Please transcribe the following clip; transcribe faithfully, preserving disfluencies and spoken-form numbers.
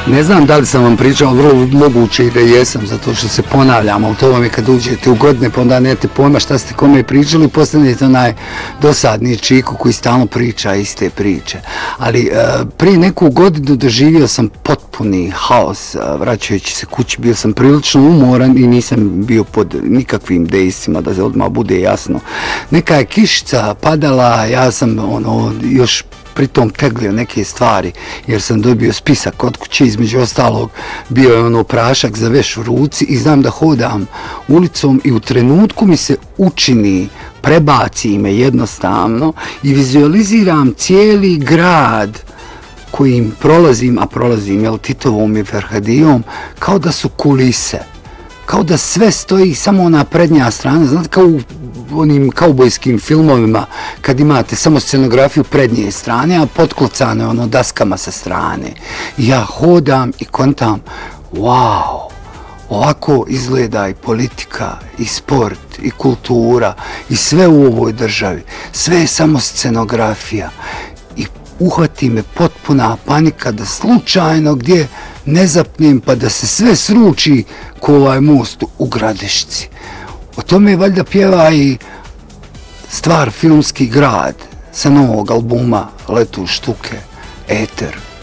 Ne znam da li sam vam pričao, vrlo moguće i da jesam, zato što se ponavljam, ali to vam je kad uđete u godine, pa onda nemate pojma šta ste kome pričali, postanete onaj dosadni čiku koji stalno priča iste priče. Ali prije neku godinu doživio sam potpuni haos, vraćajući se kući, bio sam prilično umoran i nisam bio pod nikakvim dejstvima, da se odmah bude jasno. Neka je kišica padala, ja sam ono, još pritom teglio neke stvari, jer sam dobio spisak od kuće, između ostalog bio je ono prašak za veš u ruci i znam da hodam ulicom i u trenutku mi se učini, prebaci me jednostavno i vizualiziram cijeli grad kojim prolazim, a prolazim jel, Titovom i Ferhadijom, kao da su kulise. Kao da sve stoji samo ona prednja strana, znate kao u onim kaubojskim filmovima kad imate samo scenografiju prednje strane, a potklocane ono daskama sa strane. I ja hodam i kontam, wow, ovako izgleda i politika, i sport, i kultura, i sve u ovoj državi. Sve je samo scenografija. I uhvati me potpuna panika da slučajno gdje ne zapnem pa da se sve sruči ko ovaj most u Gradišci. O tome valjda pjeva i stvar Filmski grad sa novog albuma Letu štuke, Eter.